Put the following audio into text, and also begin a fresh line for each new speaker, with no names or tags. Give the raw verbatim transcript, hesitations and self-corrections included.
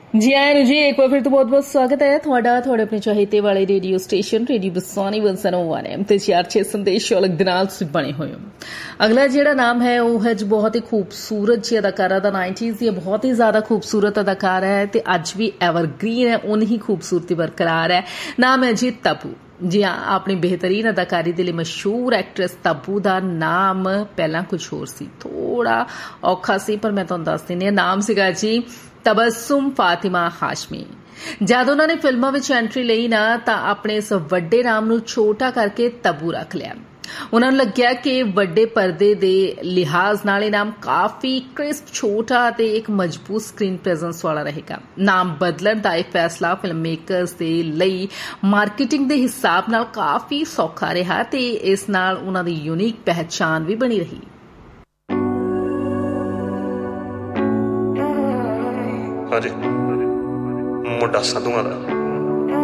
जी आया जी एक बार फिर तो बहुत बहुत स्वागत है थोड़ा थोड़े अपने चाहते वाले रेडियो स्टेशन रेडियो बसानी वन सौ वन एम ते चार छे संदेश अलग दे नाल तुसीं बने हुए हो। अगला जिहड़ा नाम है वो है जी बहुत ही खूबसूरत जी अदाकारा दा नाइनटीज़ दी बहुत ही ज़्यादा खूबसूरत अदाकारा है ते अज भी एवरग्रीन है उन्हीं खूबसूरती बरकरार है। नाम है जी तब्बू। जी हाँ अपनी बेहतरीन अदाकारी के लिए मशहूर एक्ट्रेस तब्बू का नाम पहला कुछ होर सी थोड़ा औखा सी पर मैं तुहानूं दस दिंदी हां। नाम सीगा जी तबस्सुम फातिमा हाशमी। जद उन्होंने फिल्मों में एंट्री ली ना तो अपने इस वड्डे नाम नूं छोटा करके तब्बू रख लिया। उन्होंने लग्या कि वड्डे पर्दे दे लिहाज नाल नाम काफ़ी क्रिस्प छोटा ते एक मजबूत स्क्रीन प्रेजेंस वाला रहेगा। नाम बदलण दा यह फैसला फिल्म मेकर्स दे लई मार्केटिंग दे हिसाब नाल काफ़ी सौखा रहा ते इस नाल उन्हां दी यूनीक पहचान भी बनी रही।
हाँ जी मुंडा साधुआं दा